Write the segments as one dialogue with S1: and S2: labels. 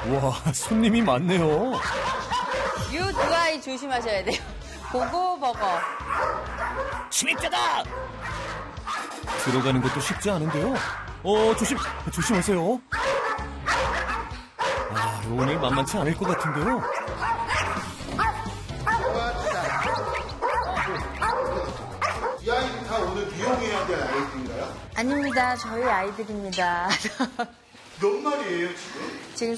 S1: 와, 손님이 많네요.
S2: 이 두 아이 조심하셔야 돼요. 고고버거.
S1: 침입자다! 들어가는 것도 쉽지 않은데요. 조심하세요. 아, 오늘 만만치 않을 것 같은데요.
S3: 이 아이들 다 오늘 미용해야 될 아이들인가요?
S2: 아닙니다. 저희 아이들입니다.
S3: 몇 마리예요, 지금?
S2: 지금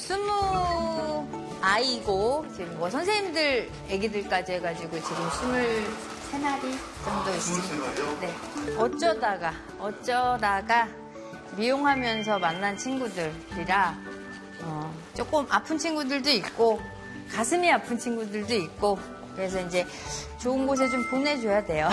S2: 20아이고, 지금 뭐 선생님들, 애기들까지 해가지고 지금 23마리 정도 있습니다.
S3: 23마리요?
S2: 네. 어쩌다가 미용하면서 만난 친구들이라, 조금 아픈 친구들도 있고, 가슴이 아픈 친구들도 있고, 그래서 이제 좋은 곳에 좀 보내줘야 돼요.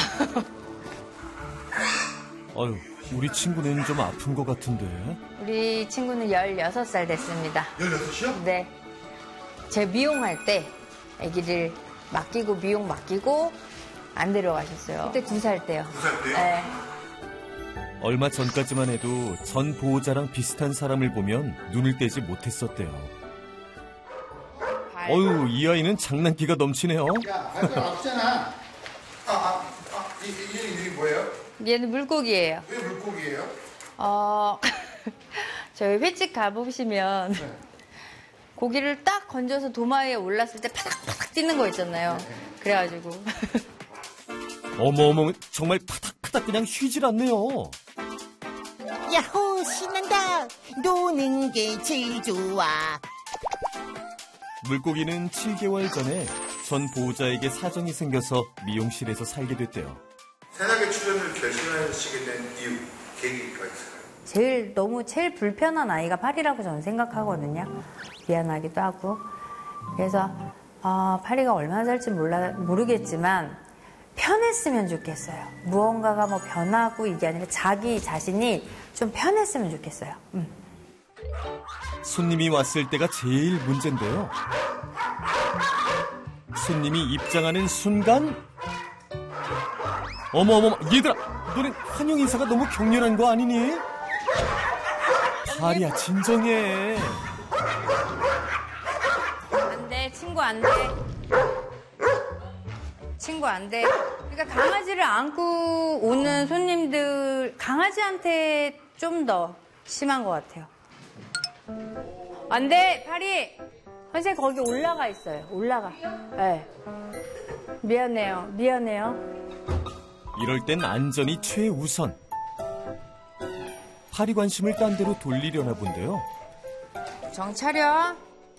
S1: 아유, 우리 친구는 좀 아픈 것 같은데.
S2: 우리 친구는 16살 됐습니다.
S3: 16이요?
S2: 네. 제가 미용할 때 아기를 미용 맡기고 안 데려가셨어요. 그때 2살 때요.
S3: 2살 때요?
S2: 네.
S1: 얼마 전까지만 해도 전 보호자랑 비슷한 사람을 보면 눈을 떼지 못했었대요. 어휴, 이 아이는 장난기가 넘치네요.
S3: 야, 발가락 아프잖아. 이게 뭐예요?
S2: 얘는 물고기예요.
S3: 왜 물고기예요?
S2: 저희 횟집 가보시면 고기를 딱 건져서 도마 위에 올랐을 때 파닥파닥 뛰는 거 있잖아요. 그래가지고.
S1: 어머어머, 정말 파닥파닥 그냥 쉬질 않네요.
S4: 야호, 신난다. 노는 게 제일 좋아.
S1: 물고기는 7개월 전에 전 보호자에게 사정이 생겨서 미용실에서 살게 됐대요.
S3: 새나개 출연을 결심하시게 된 이유, 계기가 있을까요?
S2: 제일 불편한 아이가 파리라고 저는 생각하거든요. 미안하기도 하고. 그래서, 파리가 얼마나 살지 모르겠지만, 편했으면 좋겠어요. 무언가가 뭐 변하고 이게 아니라 자기 자신이 좀 편했으면 좋겠어요.
S1: 손님이 왔을 때가 제일 문제인데요. 손님이 입장하는 순간, 어머어머, 얘들아, 너네 환영 인사가 너무 격렬한 거 아니니? 파리야, 진정해.
S2: 안 돼, 친구 안 돼. 친구 안 돼. 그러니까 강아지를 안고 오는 손님들, 강아지한테 좀 더 심한 것 같아요. 안 돼, 파리! 선생님 거기 올라가 있어요. 올라가. 네. 미안해요.
S1: 이럴 땐 안전이 최우선. 파리 관심을 딴 데로 돌리려나 본데요.
S2: 정 차려.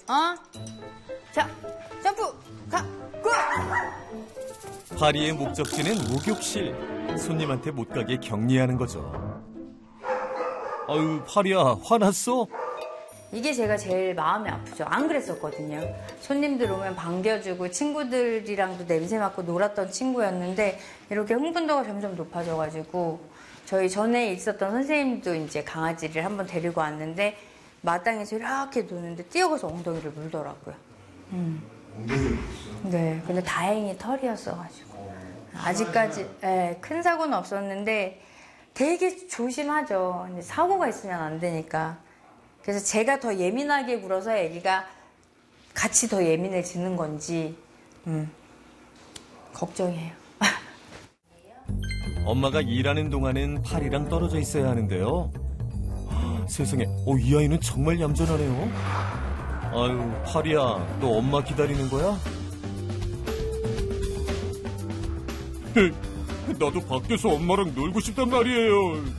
S2: 자, 점프! 가! 고!
S1: 파리의 목적지는 목욕실. 손님한테 못 가게 격리하는 거죠. 아유, 파리야, 화났어?
S2: 이게 제가 제일 마음이 아프죠. 안 그랬었거든요. 손님들 오면 반겨주고 친구들이랑도 냄새 맡고 놀았던 친구였는데 이렇게 흥분도가 점점 높아져가지고 저희 전에 있었던 선생님도 이제 강아지를 한번 데리고 왔는데 마당에서 이렇게 노는데 뛰어가서 엉덩이를 물더라고요.
S3: 엉덩이를 물었어요?
S2: 네, 근데 다행히 털이었어가지고 아직까지 큰 사고는 없었는데 되게 조심하죠. 근데 사고가 있으면 안 되니까. 그래서 제가 더 예민하게 굴어서 애기가 같이 더 예민해지는 건지 걱정이에요.
S1: 엄마가 일하는 동안은 파리랑 떨어져 있어야 하는데요. 세상에, 이 아이는 정말 얌전하네요. 아유, 파리야, 너 엄마 기다리는 거야? 나도 밖에서 엄마랑 놀고 싶단 말이에요.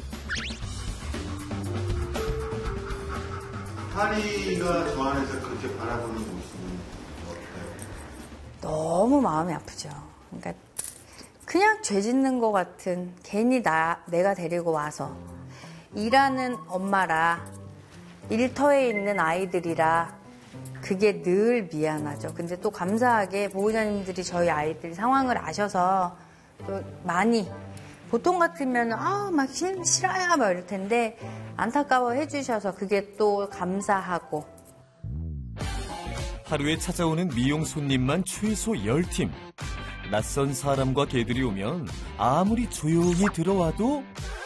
S3: 파리가 저 안에서 그렇게 바라보는 모습은 어때요?
S2: 너무 마음이 아프죠. 그러니까 그냥 죄 짓는 것 같은 괜히 내가 데리고 와서 일하는 엄마라 일터에 있는 아이들이라 그게 늘 미안하죠. 근데 또 감사하게 보호자님들이 저희 아이들 상황을 아셔서 또 많이 보통 같으면 막 싫어요 막 이럴 텐데 안타까워 해주셔서 그게 또 감사하고.
S1: 하루에 찾아오는 미용 손님만 최소 10팀. 낯선 사람과 개들이 오면 아무리 조용히 들어와도